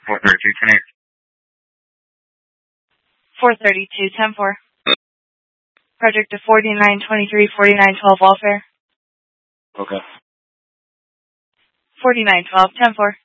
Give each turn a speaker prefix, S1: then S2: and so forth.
S1: 432,
S2: 432, 10-4. Project to 4923, 4912, all fair.
S1: Okay.
S2: 4912, 10-4.